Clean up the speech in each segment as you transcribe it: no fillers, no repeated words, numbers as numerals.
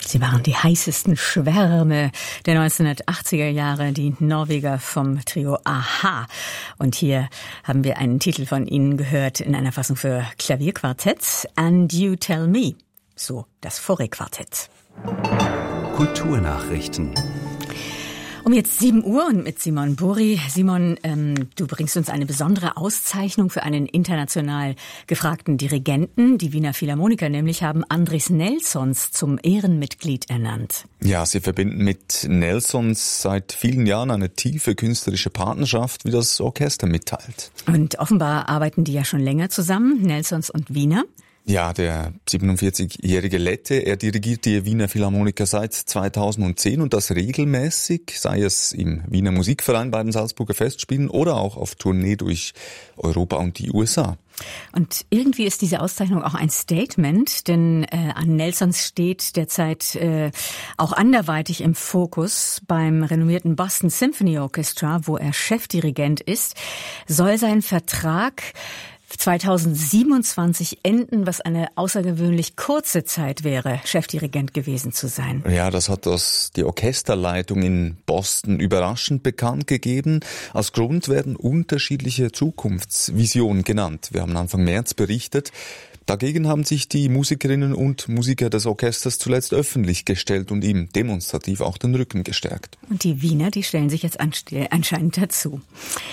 Sie waren die heißesten Schwärme der 1980er Jahre, die Norweger vom Trio a-ha. Und hier haben wir einen Titel von ihnen gehört in einer Fassung für Klavierquartett, And You Tell Me, so das Fauré-Quartett. Kulturnachrichten. Um jetzt 7 Uhr und mit Simon Buri. Simon, du bringst uns eine besondere Auszeichnung für einen international gefragten Dirigenten. Die Wiener Philharmoniker nämlich haben Andris Nelsons zum Ehrenmitglied ernannt. Ja, sie verbinden mit Nelsons seit vielen Jahren eine tiefe künstlerische Partnerschaft, wie das Orchester mitteilt. Und offenbar arbeiten die ja schon länger zusammen, Nelsons und Wiener. Ja, der 47-jährige Lette, er dirigiert die Wiener Philharmoniker seit 2010 und das regelmäßig, sei es im Wiener Musikverein bei den Salzburger Festspielen oder auch auf Tournee durch Europa und die USA. Und irgendwie ist diese Auszeichnung auch ein Statement, denn an Nelsons steht derzeit auch anderweitig im Fokus. Beim renommierten Boston Symphony Orchestra, wo er Chefdirigent ist, soll sein Vertrag 2027 enden, was eine außergewöhnlich kurze Zeit wäre, Chefdirigent gewesen zu sein. Ja, das hat die Orchesterleitung in Boston überraschend bekannt gegeben. Als Grund werden unterschiedliche Zukunftsvisionen genannt. Wir haben Anfang März berichtet. Dagegen haben sich die Musikerinnen und Musiker des Orchesters zuletzt öffentlich gestellt und ihm demonstrativ auch den Rücken gestärkt. Und die Wiener, die stellen sich jetzt anscheinend dazu.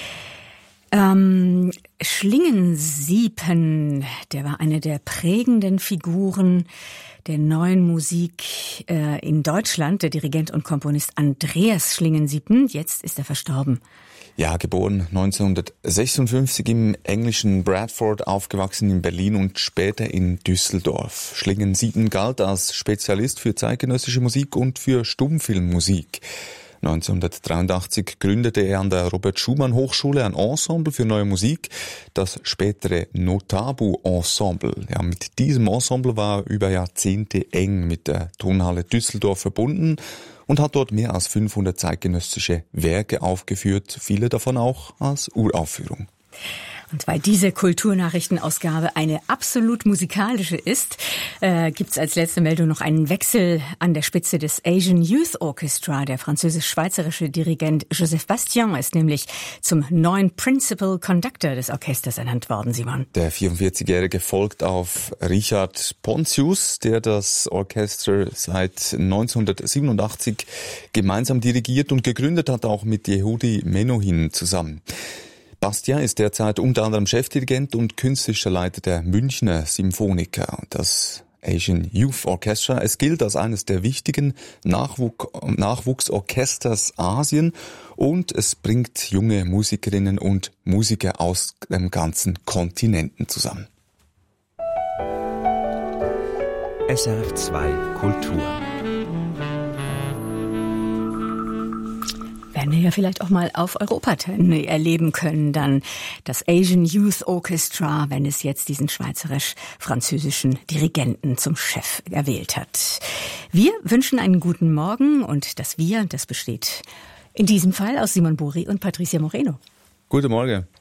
Schlingensiepen, der war eine der prägenden Figuren der neuen Musik in Deutschland, der Dirigent und Komponist Andreas Schlingensiepen. Jetzt ist er verstorben. Ja, geboren 1956 im englischen Bradford, aufgewachsen in Berlin und später in Düsseldorf. Schlingensiepen galt als Spezialist für zeitgenössische Musik und für Stummfilmmusik. 1983 gründete er an der Robert-Schumann-Hochschule ein Ensemble für neue Musik, das spätere Notabu-Ensemble. Ja, mit diesem Ensemble war er über Jahrzehnte eng mit der Tonhalle Düsseldorf verbunden und hat dort mehr als 500 zeitgenössische Werke aufgeführt, viele davon auch als Uraufführung. Und weil diese Kulturnachrichtenausgabe eine absolut musikalische ist, gibt's als letzte Meldung noch einen Wechsel an der Spitze des Asian Youth Orchestra. Der französisch-schweizerische Dirigent Joseph Bastien ist nämlich zum neuen Principal Conductor des Orchesters ernannt worden, Simon. Der 44-Jährige folgt auf Richard Pontius, der das Orchester seit 1987 gemeinsam dirigiert und gegründet hat, auch mit Yehudi Menuhin zusammen. Bastien ist derzeit unter anderem Chefdirigent und künstlerischer Leiter der Münchner Symphoniker. Das Asian Youth Orchestra, es gilt als eines der wichtigen Nachwuchsorchesters Asien und es bringt junge Musikerinnen und Musiker aus dem ganzen Kontinenten zusammen. SRF 2 Kultur. Werden wir ja vielleicht auch mal auf Europatournee erleben können, dann das Asian Youth Orchestra, wenn es jetzt diesen schweizerisch-französischen Dirigenten zum Chef erwählt hat. Wir wünschen einen guten Morgen und das besteht in diesem Fall aus Simon Buri und Patricia Moreno. Guten Morgen.